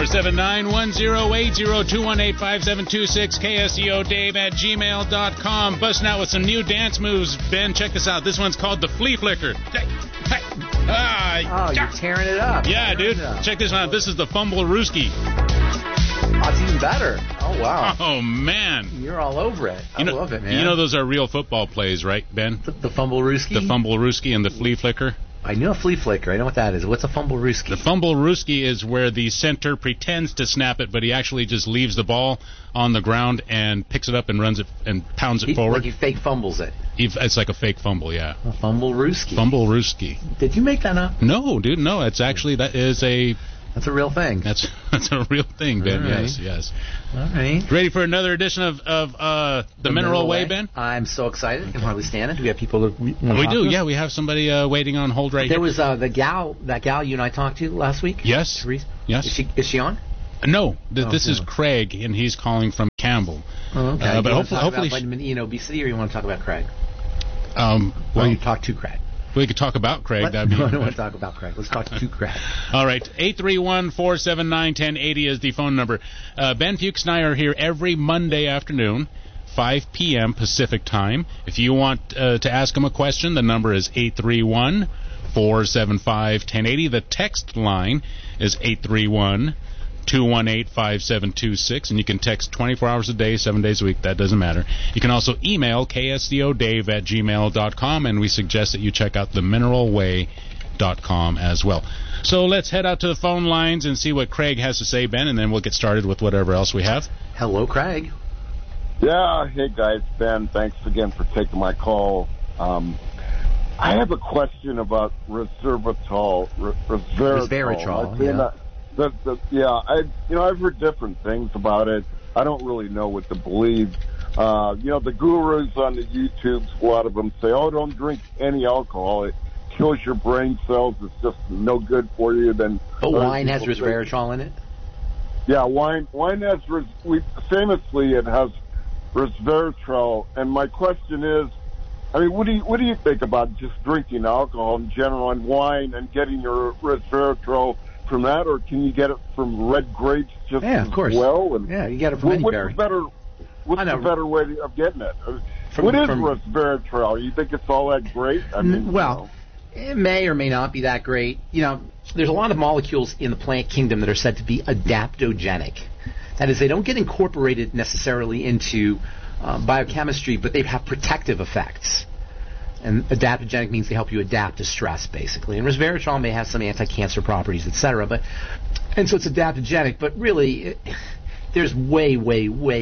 479-1080-218-5726, KSEO Dave at gmail.com. Busting out with some new dance moves. Ben, check this out. This one's called the Flea Flicker. You're tearing it up. Yeah, dude. Check this one out. This is the Fumble-Rooski. Oh, it's even better. Oh, wow. Oh, man. You're all over it. I love it, man. You know those are real football plays, right, Ben? The Fumble-Rooski? The Fumble-Rooski and the Flea Flicker. I know a flea flicker. I know what that is. What's a Fumble-Rooski? The Fumble-Rooski is where the center pretends to snap it, but he actually just leaves the ball on the ground and picks it up and runs it and pounds it forward. Like he fake fumbles it. It's like a fake fumble, yeah. A Fumble-Rooski. Fumble-Rooski. Did you make that up? No, dude, no. It's actually, that's a real thing. That's a real thing, Ben. Right. Yes. All right. Ready for another edition of the Mineral Way, Ben? I'm so excited. I can hardly stand it. Do we have people that we do. Yeah, we have somebody waiting on hold right here. There was that gal you and I talked to last week. Yes. Therese? Yes. Is she on? No. This is Craig, and he's calling from Campbell. Oh, okay. But hopefully, about vitamin E and obesity, or you want to talk about Craig? Well, you talk to Craig. We could talk about Craig. I don't want to talk about Craig. Let's talk to Craig. All right. 831-479-1080 is the phone number. Ben Fuchs and I are here every Monday afternoon, 5 p.m. Pacific time. If you want to ask him a question, the number is 831-475-1080. The text line is 831-218-5726, and you can text 24 hours a day, 7 days a week. That doesn't matter. You can also email kscodave at gmail.com, and we suggest that you check out themineralway.com as well. So let's head out to the phone lines and see what Craig has to say, Ben, and then we'll get started with whatever else we have. Hello, Craig. Yeah, hey, guys. Ben, thanks again for taking my call. I have a question about resveratrol. Resveratrol, I've heard different things about it. I don't really know what to believe. The gurus on the YouTubes, a lot of them say, don't drink any alcohol. It kills your brain cells. It's just no good for you. But wine has resveratrol in it? Yeah, wine has, famously, it has resveratrol. And my question is, what do you think about just drinking alcohol in general and wine and getting your resveratrol from that, or can you get it from red grapes just of course. well? And you get it from any berry. What's the better way of getting it? What is resveratrol? You think it's all that great? It may or may not be that great. There's a lot of molecules in the plant kingdom that are said to be adaptogenic. That is, they don't get incorporated necessarily into biochemistry, but they have protective effects. And adaptogenic means they help you adapt to stress, basically. And resveratrol may have some anti-cancer properties, etc. And so it's adaptogenic, but really, there's way more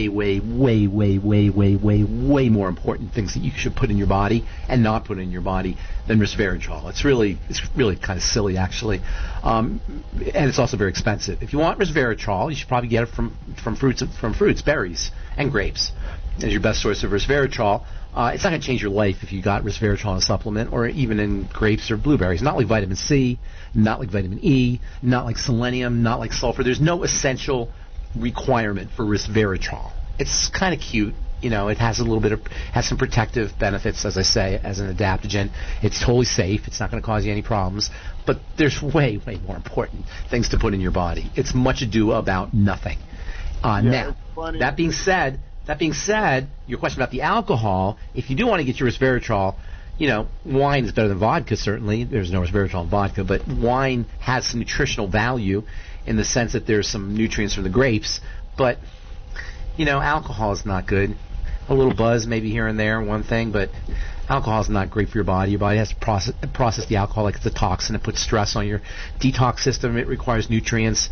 important things that you should put in your body and not put in your body than resveratrol. It's really kind of silly, actually. And it's also very expensive. If you want resveratrol, you should probably get it from fruits, berries, and grapes as your best source of resveratrol. It's not going to change your life if you got resveratrol in a supplement or even in grapes or blueberries. Not like vitamin C, not like vitamin E, not like selenium, not like sulfur. There's no essential requirement for resveratrol. It's kind of cute. It has has some protective benefits, as I say, as an adaptogen. It's totally safe. It's not going to cause you any problems. But there's way more important things to put in your body. It's much ado about nothing. Now, that being said, your question about the alcohol, if you do want to get your resveratrol, wine is better than vodka, certainly. There's no resveratrol in vodka, but wine has some nutritional value in the sense that there's some nutrients from the grapes. But, alcohol is not good. A little buzz maybe here and there, one thing, but alcohol is not great for your body. Your body has to process the alcohol like it's a toxin. It puts stress on your detox system. It requires nutrients.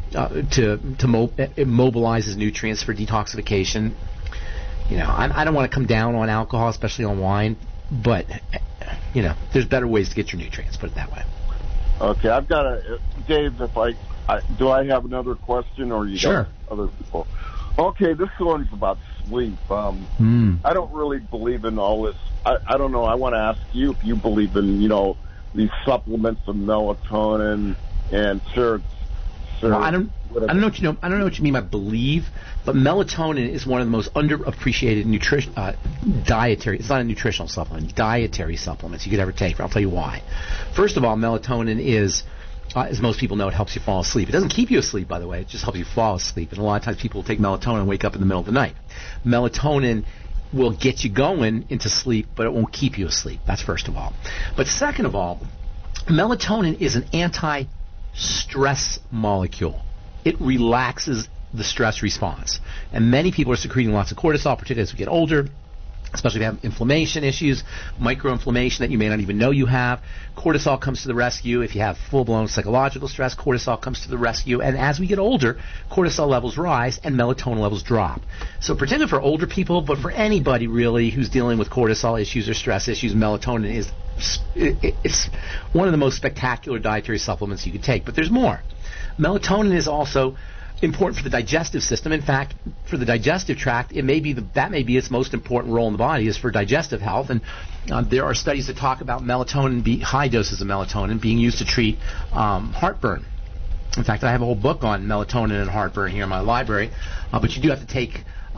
It mobilizes nutrients for detoxification. I don't want to come down on alcohol, especially on wine, but there's better ways to get your nutrients. Put it that way. Okay, I've got Dave. Do I have another question, or you sure. got other people? Okay, this one's about sleep. I don't really believe in all this. I don't know. I want to ask you if you believe in these supplements of melatonin and serotonin. Well, I don't know what you mean by believe, but melatonin is one of the most underappreciated dietary. It's not a nutritional supplement. Dietary supplements you could ever take. I'll tell you why. First of all, melatonin is as most people know, it helps you fall asleep. It doesn't keep you asleep, by the way. It just helps you fall asleep. And a lot of times people take melatonin and wake up in the middle of the night. Melatonin will get you going into sleep, but it won't keep you asleep. That's first of all. But second of all, melatonin is an anti-stress molecule. It relaxes the stress response. And many people are secreting lots of cortisol, particularly as we get older, especially if you have inflammation issues, microinflammation that you may not even know you have. Cortisol comes to the rescue. If you have full-blown psychological stress, cortisol comes to the rescue. And as we get older, cortisol levels rise and melatonin levels drop. So particularly for older people, but for anybody really who's dealing with cortisol issues or stress issues, melatonin is it's one of the most spectacular dietary supplements you could take. But there's more. Melatonin is also important for the digestive system. In fact, for the digestive tract, that may be its most important role in the body, is for digestive health. And there are studies that talk about melatonin, high doses of melatonin, being used to treat heartburn. In fact, I have a whole book on melatonin and heartburn here in my library. But you do have to take